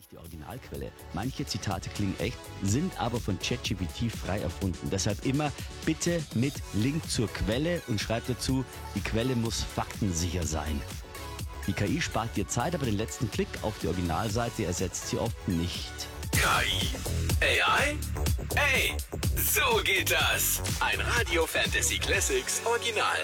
nicht die Originalquelle. Manche Zitate klingen echt, sind aber von ChatGPT frei erfunden. Deshalb immer bitte mit Link zur Quelle und schreibt dazu, die Quelle muss faktensicher sein. Die KI spart dir Zeit, aber den letzten Klick auf die Originalseite ersetzt sie oft nicht. KI? AI? Ey, so geht das. Ein Radio Fantasy Classics Original.